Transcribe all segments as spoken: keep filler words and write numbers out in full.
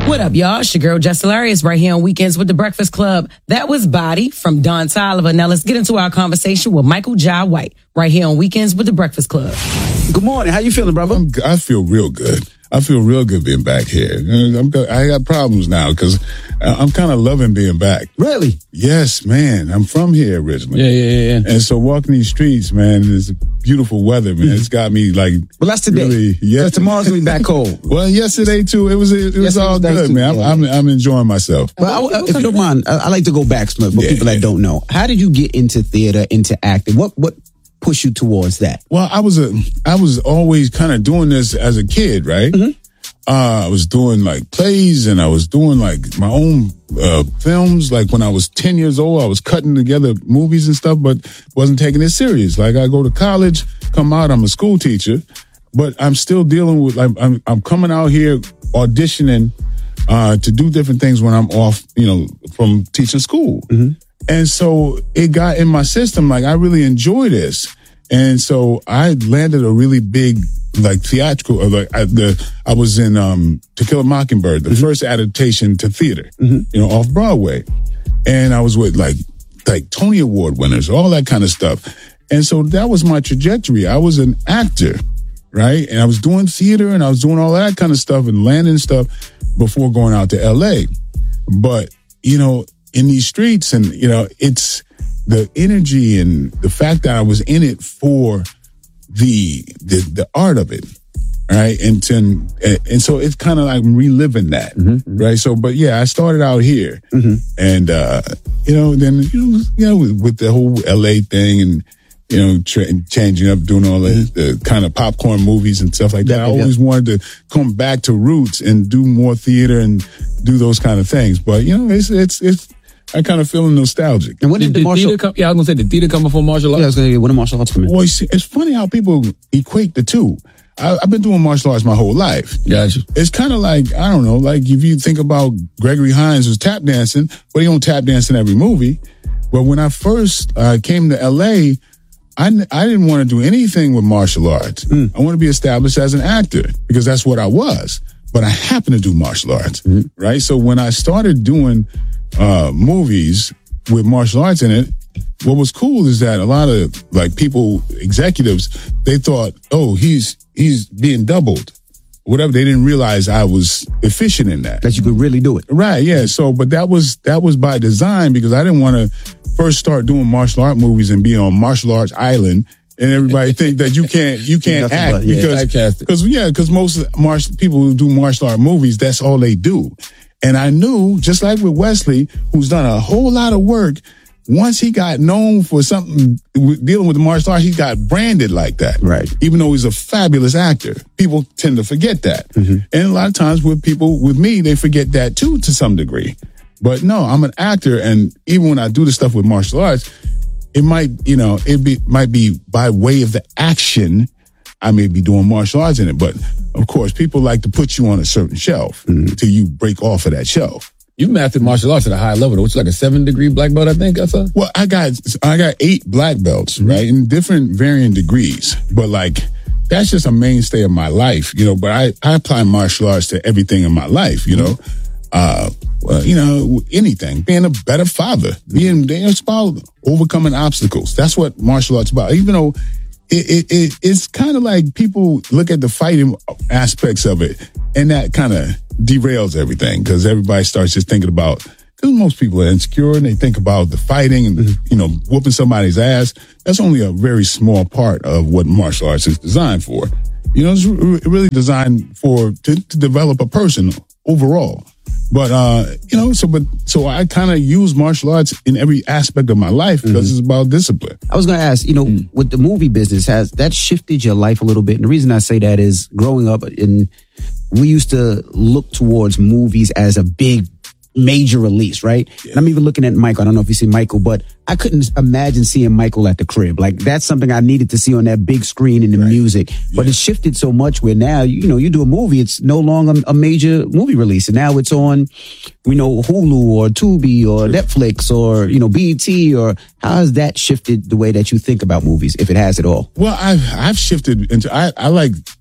What up, y'all? It's your girl, Jess Hilarious, right here on Weekends with the Breakfast Club. That was Body from Don Toliver. Now let's get into our conversation with Michael Jai White, right here on Weekends with the Breakfast Club. Good morning. How you feeling, brother? I'm, I feel real good. I feel real good being back here. I'm, I got problems now because I'm kind of loving being back. Really? Yes, man. I'm from here originally. Yeah, yeah, yeah. And so walking these streets, man, it's beautiful weather, man. It's got me like. Well, that's today. Really, yeah. Tomorrow's gonna be back cold. Well, yesterday too. It was it, it was all good, man. I'm, I'm I'm enjoying myself. But I, if you don't mind, I, I like to go back for yeah, people that yeah. don't know. How did you get into theater, into acting? What what pushed you towards that? Well, I was a I was always kind of doing this as a kid, right? Mm-hmm. Uh, I was doing like plays and I was doing like my own uh, films. Like when I was ten years old, I was cutting together movies and stuff, but wasn't taking it serious. Like I go to college, come out, I'm a school teacher, but I'm still dealing with, like, I'm, I'm coming out here auditioning uh, to do different things when I'm off, you know, from teaching school. Mm-hmm. And so it got in my system, like I really enjoy this. And so I landed a really big, like theatrical, or like I, the I was in um, To Kill a Mockingbird, the mm-hmm. first adaptation to theater, mm-hmm. you know, off Broadway, and I was with like like Tony Award winners, all that kind of stuff, and so that was my trajectory. I was an actor, right, and I was doing theater and I was doing all that kind of stuff and landing stuff before going out to L A. But you know, in these streets, and you know, it's the energy and the fact that I was in it for the the, the art of it, right? And to, and so it's kind of like reliving that, mm-hmm. right? So, but yeah, I started out here, mm-hmm. and uh, you know, then you know, you know, with, with the whole L A thing, and you know, tra- changing up, doing all mm-hmm. the, the kind of popcorn movies and stuff like that. Yeah, I always yeah. wanted to come back to roots and do more theater and do those kind of things. But you know, it's it's it's. I kind of feeling nostalgic. And when did, did the martial theater come? Yeah, I was gonna say, did theater come before martial arts? Yeah, I was gonna say, when did martial arts come in? Well, it's, it's funny how people equate the two. I, I've been doing martial arts my whole life. Gotcha. It's kind of like, I don't know, like if you think about Gregory Hines was tap dancing, but he don't tap dance in every movie. But when I first uh, came to L A, I, I didn't want to do anything with martial arts. Mm. I want to be established as an actor because that's what I was. But I happen to do martial arts, mm. right? So when I started doing uh, movies with martial arts in it, what was cool is that a lot of like people, executives, they thought, oh, he's he's being doubled, whatever. They didn't realize I was efficient in that. That you could really do it, right? Yeah. So, but that was that was by design because I didn't want to first start doing martial art movies and be on Martial Arts Island. And everybody think that you can't you can't act about, yeah, because because yeah because most martial people who do martial art movies, that's all they do. And I knew, just like with Wesley, who's done a whole lot of work, once he got known for something dealing with the martial arts, he got branded like that. Right. Even though he's a fabulous actor, people tend to forget that. Mm-hmm. And a lot of times with people with me, they forget that too to some degree. But no, I'm an actor, and even when I do the stuff with martial arts, it might, you know, it be might be by way of the action. I may be doing martial arts in it, but of course, people like to put you on a certain shelf mm-hmm. till you break off of that shelf. You mastered martial arts at a high level, which is like a seven degree black belt, I think. I saw. Well, I got I got eight black belts, mm-hmm. right, in different varying degrees, but like that's just a mainstay of my life, you know. But I I apply martial arts to everything in my life, you know. Mm-hmm. Uh, well, you know, anything, being a better father, being, it's about overcoming obstacles. That's what martial arts is about. Even though it, it, it it's kind of like people look at the fighting aspects of it, and that kind of derails everything because everybody starts just thinking about, because most people are insecure and they think about the fighting and, mm-hmm. you know, whooping somebody's ass. That's only a very small part of what martial arts is designed for. You know, it's really designed for, to, to develop a person overall. But, uh, you know, so, but, so I kind of use martial arts in every aspect of my life because mm-hmm. it's about discipline. I was going to ask, you know, mm. with the movie business, has that shifted your life a little bit? And the reason I say that is growing up in, we used to look towards movies as a big major release, right? Yeah. And I'm even looking at Michael. I don't know if you see Michael, but I couldn't imagine seeing Michael at the crib. Like, that's something I needed to see on that big screen in the right. music. Yeah. But it's shifted so much where now, you know, you do a movie, it's no longer a major movie release. And now it's on, you know, Hulu or Tubi or Netflix or, you know, B E T, or how has that shifted the way that you think about movies, if it has at all? Well, I've, I've shifted into, I, I like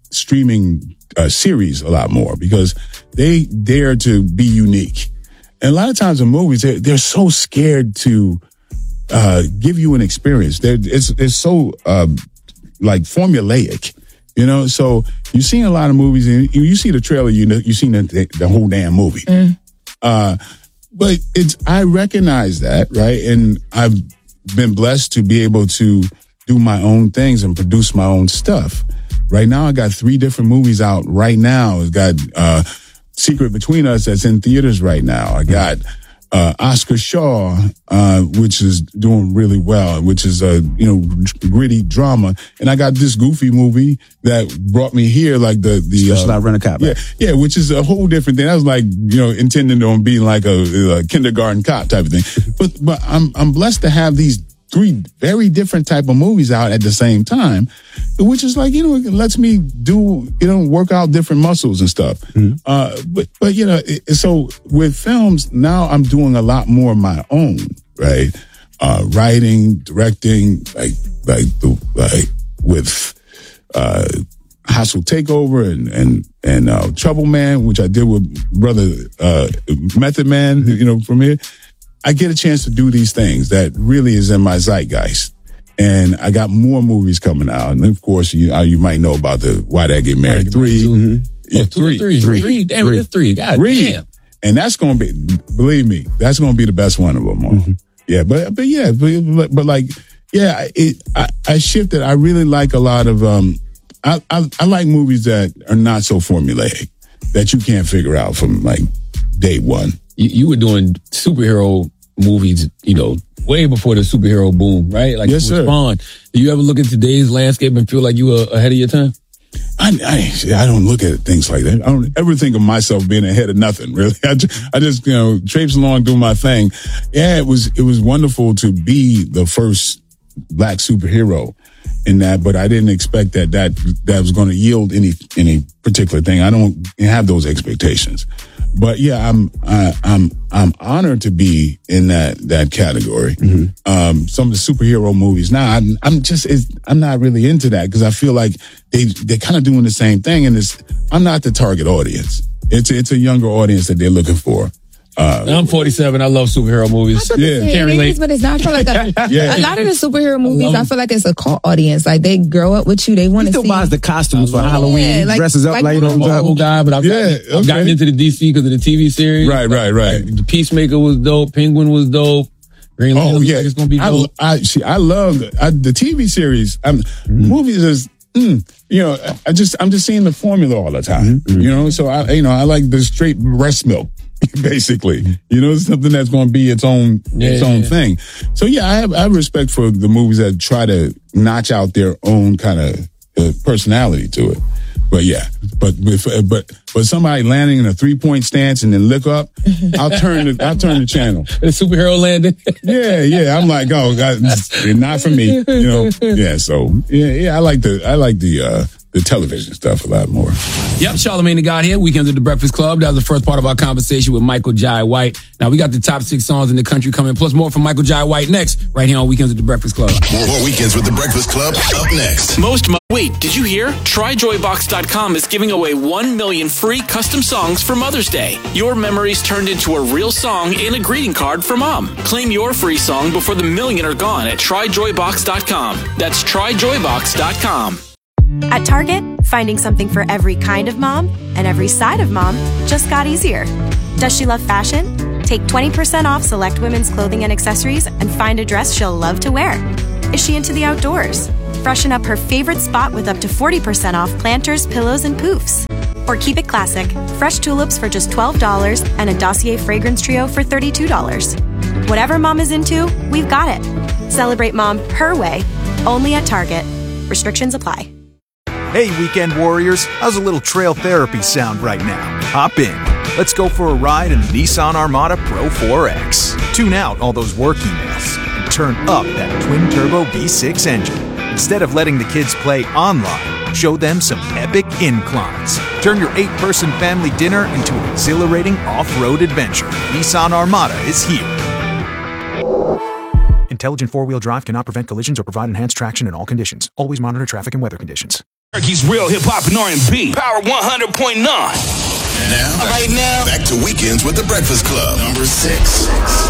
streaming uh, series a lot more because they dare to be unique. And a lot of times in movies, they're, they're so scared to uh, give you an experience. They're, it's it's so um, like formulaic, you know. So you see a lot of movies, and you, you see the trailer, you know, you see the, the whole damn movie. Mm. Uh, but it's I recognize that, right? And I've been blessed to be able to do my own things and produce my own stuff. Right now, I got three different movies out right now. It's got uh, Secret Between Us that's in theaters right now. I got uh, Oscar Shaw, uh, which is doing really well, which is a, you know, gritty drama. And I got this goofy movie that brought me here, like the, the, Special uh, I Rent a Cop. Yeah, yeah, which is a whole different thing. That was like, you know, intended on being like a, a kindergarten cop type of thing. But, but I'm, I'm blessed to have these three very different type of movies out at the same time, which is like, you know, it lets me do, you know, work out different muscles and stuff. Mm-hmm. Uh, but, but, you know, it, so with films, now I'm doing a lot more of my own, right? Uh, writing, directing, like, like, the, like with, uh, Hostile Takeover and, and, and, uh, Trouble Man, which I did with brother, uh, Method Man, you know, from here. I get a chance to do these things that really is in my zeitgeist. And I got more movies coming out. And of course, you uh, you might know about the Why Did I Get Married? Three. Mm-hmm. Yeah, oh, three. Three. Three. Three. Damn, three. It's three. God three. damn. And that's going to be, believe me, that's going to be the best one of them all. Mm-hmm. Yeah, but, but yeah, but, but like, yeah, it, I, I shifted. I really like a lot of, um, I, I, I like movies that are not so formulaic, that you can't figure out from like day one. You, you were doing superhero movies, you know, way before the superhero boom, right? Like, yes, sir. Spawn. Do you ever look at today's landscape and feel like you were ahead of your time? I, I, I don't look at things like that. I don't ever think of myself being ahead of nothing, really. I just, I just, you know, traipse along, do my thing. Yeah, it was, it was wonderful to be the first black superhero in that, but I didn't expect that that, that was going to yield any, any particular thing. I don't have those expectations. But yeah, I'm I, I'm I'm honored to be in that that category. Mm-hmm. Um, some of the superhero movies now, I'm, I'm just it's, I'm not really into that because I feel like they they're kind of doing the same thing, and it's I'm not the target audience. It's it's a younger audience that they're looking for. Uh, I'm forty-seven. I love superhero movies. Yeah, can't relate. But it's not. I feel like a, yeah. a lot of the superhero movies, I, I feel like it's a cult audience. Like they grow up with you. They want to see. He still buys the costumes for Halloween. Yeah, like, dresses up like, later on. I'm an old guy, but I've, yeah, gotten, I've okay. gotten into the D C because of the T V series. Right, right, right. Like, the Peacemaker was dope. Penguin was dope. Green Lantern Oh yeah, like it's gonna be dope. I, I see. I love I, the T V series. I'm, mm-hmm. Movies is. Mm, you know, I just I'm just seeing the formula all the time. Mm-hmm. You know, so I you know I like the straight breast milk. Basically, you know, it's something that's going to be its own yeah, its own yeah. thing. So yeah, I have I have respect for the movies that try to notch out their own kind of uh, personality to it. But yeah, but if, but but somebody landing in a three point stance and then look up, I'll turn the I'll turn the channel. The superhero landing. Yeah, yeah. I'm like, oh, God, not for me. You know. Yeah. So yeah, yeah. I like the I like the uh, the television stuff a lot more. Yep, Charlamagne the God here. Weekends at the Breakfast Club. That was the first part of our conversation with Michael Jai White. Now we got the top six songs in the country coming, plus more from Michael Jai White next, right here on Weekends at the Breakfast Club. More, more Weekends with the Breakfast Club up next. Most mo- Wait, did you hear? Try joy box dot com is giving away one million free custom songs for Mother's Day. Your memories turned into a real song in a greeting card for Mom. Claim your free song before the million are gone at try joy box dot com. That's try joy box dot com. At Target, finding something for every kind of mom and every side of mom just got easier. Does she love fashion? Take twenty percent off select women's clothing and accessories and find a dress she'll love to wear. Is she into the outdoors? Freshen up her favorite spot with up to forty percent off planters, pillows, and poofs. Or keep it classic, fresh tulips for just twelve dollars and a Dossier fragrance trio for thirty-two dollars. Whatever mom is into, we've got it. Celebrate mom her way, only at Target. Restrictions apply. Hey, weekend warriors, how's a little trail therapy sound right now? Hop in. Let's go for a ride in the Nissan Armada Pro four X. Tune out all those work emails and turn up that twin-turbo V six engine. Instead of letting the kids play online, show them some epic inclines. Turn your eight-person family dinner into an exhilarating off-road adventure. Nissan Armada is here. Intelligent four-wheel drive cannot prevent collisions or provide enhanced traction in all conditions. Always monitor traffic and weather conditions. Turkey's real hip hop and R and B. Power one hundred point nine. Now, right now, back to Weekends with the Breakfast Club. Number six.